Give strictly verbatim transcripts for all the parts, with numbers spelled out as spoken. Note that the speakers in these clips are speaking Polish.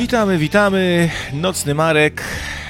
Witamy, witamy. Nocny Marek.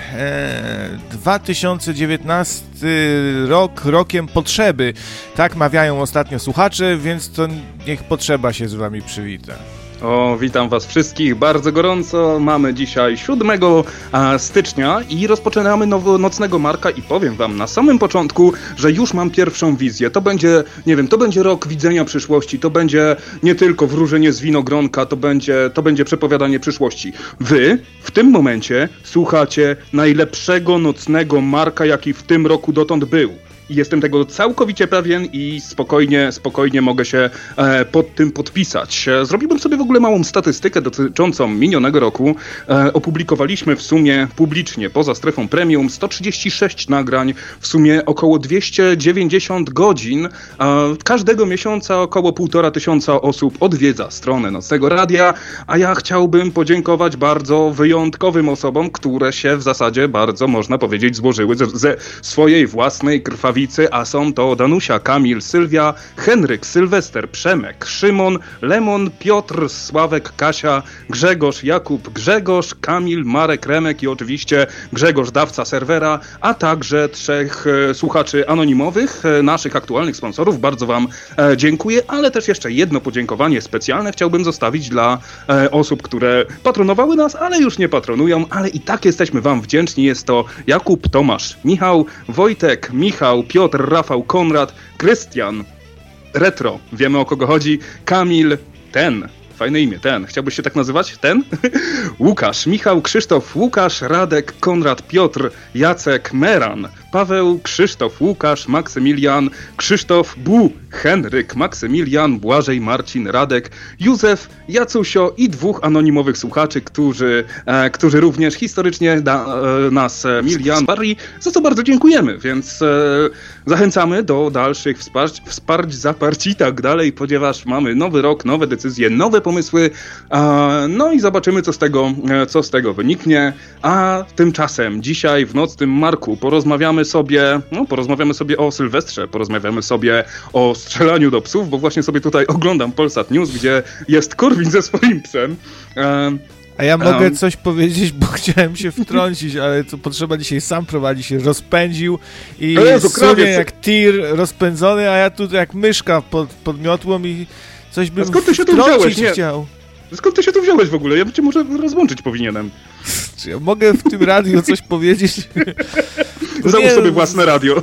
E, dwa tysiące dziewiętnasty rok rokiem potrzeby. Tak mawiają ostatnio słuchacze, więc to niech potrzeba się z wami przywita. O, witam was wszystkich bardzo gorąco. Mamy dzisiaj siódmego stycznia i rozpoczynamy nowo, Nocnego Marka i powiem wam na samym początku, że już mam pierwszą wizję. To będzie, nie wiem, to będzie rok widzenia przyszłości, to będzie nie tylko wróżenie z winogronka, to będzie, to będzie przepowiadanie przyszłości. Wy w tym momencie słuchacie najlepszego Nocnego Marka, jaki w tym roku dotąd był. I jestem tego całkowicie pewien i spokojnie, spokojnie mogę się e, pod tym podpisać. E, zrobiłbym sobie w ogóle małą statystykę dotyczącą minionego roku. E, opublikowaliśmy w sumie publicznie, poza strefą premium, sto trzydzieści sześć nagrań, w sumie około dwieście dziewięćdziesiąt godzin. E, każdego miesiąca około półtora tysiąca osób odwiedza stronę Nocnego Radia, a ja chciałbym podziękować bardzo wyjątkowym osobom, które się w zasadzie bardzo, można powiedzieć, złożyły ze, ze swojej własnej krwawi. A są to Danusia, Kamil, Sylwia, Henryk, Sylwester, Przemek, Szymon, Lemon, Piotr, Sławek, Kasia, Grzegorz, Jakub, Grzegorz, Kamil, Marek, Remek i oczywiście Grzegorz, dawca serwera, a także trzech e, słuchaczy anonimowych, e, naszych aktualnych sponsorów. Bardzo wam e, dziękuję, ale też jeszcze jedno podziękowanie specjalne chciałbym zostawić dla e, osób, które patronowały nas, ale już nie patronują, ale i tak jesteśmy wam wdzięczni. Jest to Jakub, Tomasz, Michał, Wojtek, Michał, Piotr, Rafał, Konrad, Krystian, Retro, wiemy o kogo chodzi, Kamil, ten, fajne imię, ten, chciałbyś się tak nazywać? Ten? Łukasz, Michał, Krzysztof, Łukasz, Radek, Konrad, Piotr, Jacek, Meran, Paweł, Krzysztof, Łukasz, Maksymilian, Krzysztof, Bu, Henryk, Maksymilian, Błażej, Marcin, Radek, Józef, Jacusio i dwóch anonimowych słuchaczy, którzy, e, którzy również historycznie da, e, nas e, Milian, Barry, za co bardzo dziękujemy, więc e, zachęcamy do dalszych wsparć, wsparć, zaparć i tak dalej, ponieważ mamy nowy rok, nowe decyzje, nowe pomysły, e, no i zobaczymy, co z tego, e, co z tego wyniknie, a tymczasem dzisiaj w Nocnym Marku porozmawiamy sobie, no porozmawiamy sobie o Sylwestrze, porozmawiamy sobie o strzelaniu do psów, bo właśnie sobie tutaj oglądam Polsat News, gdzie jest Korwin ze swoim psem. Um, A ja mogę um, coś powiedzieć, bo chciałem się wtrącić, ale co potrzeba dzisiaj sam prowadzi, się rozpędził i Jezu, sunie jak tir rozpędzony, a ja tu jak myszka pod, pod miotłą i coś bym skąd ty się tu wziąłeś? Nie. chciał. Skąd ty się tu wziąłeś w ogóle? Ja cię może rozłączyć powinienem. Czy ja mogę w tym radiu coś powiedzieć? Załóż sobie własne radio.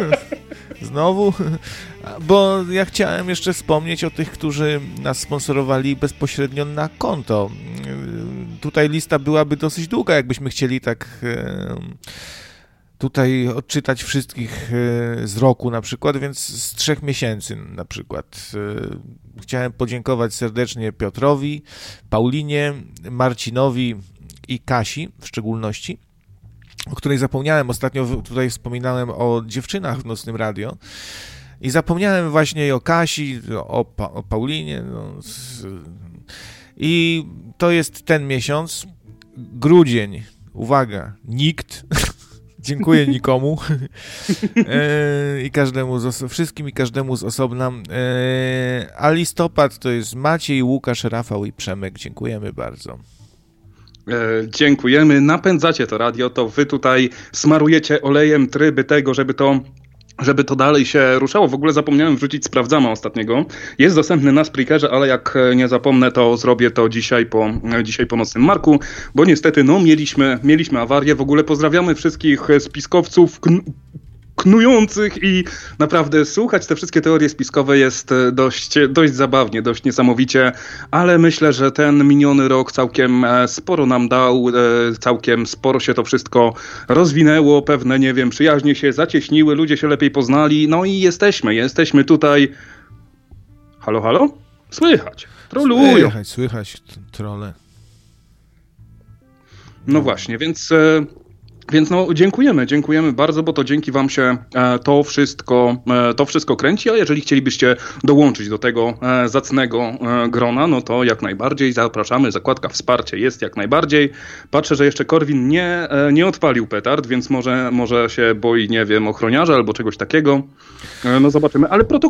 Znowu? Bo ja chciałem jeszcze wspomnieć o tych, którzy nas sponsorowali bezpośrednio na konto. Tutaj lista byłaby dosyć długa, jakbyśmy chcieli tak tutaj odczytać wszystkich z roku na przykład, więc z trzech miesięcy na przykład. Chciałem podziękować serdecznie Piotrowi, Paulinie, Marcinowi i Kasi w szczególności, o której zapomniałem ostatnio, tutaj wspominałem o dziewczynach w Nocnym Radio i zapomniałem właśnie o Kasi, o, pa- o Paulinie no, i to jest ten miesiąc, grudzień, uwaga, nikt, dziękuję nikomu e, i każdemu, z oso- wszystkim i każdemu z osobna, e, a listopad to jest Maciej, Łukasz, Rafał i Przemek, dziękujemy bardzo. Dziękujemy, napędzacie to radio, to wy tutaj smarujecie olejem tryby tego, żeby to żeby to dalej się ruszało. W ogóle zapomniałem wrzucić Sprawdzama ostatniego. Jest dostępny na Spreakerze, ale jak nie zapomnę, to zrobię to dzisiaj po, dzisiaj po Nocnym Marku, bo niestety no mieliśmy, mieliśmy awarię. W ogóle pozdrawiamy wszystkich spiskowców kn- knujących i naprawdę słuchać te wszystkie teorie spiskowe jest dość, dość zabawnie, dość niesamowicie, ale myślę, że ten miniony rok całkiem sporo nam dał, całkiem sporo się to wszystko rozwinęło, pewne, nie wiem, przyjaźnie się zacieśniły, ludzie się lepiej poznali, no i jesteśmy, jesteśmy tutaj. Halo, halo? Słychać, trolują. Słychać, słychać, trole. No właśnie, więc... Więc no dziękujemy, dziękujemy bardzo, bo to dzięki wam się e, to wszystko e, to wszystko kręci, a jeżeli chcielibyście dołączyć do tego e, zacnego e, grona, no to jak najbardziej zapraszamy, zakładka wsparcie jest jak najbardziej. Patrzę, że jeszcze Korwin nie, e, nie odpalił petard, więc może, może się boi, nie wiem, ochroniarza albo czegoś takiego. E, no zobaczymy, ale protokół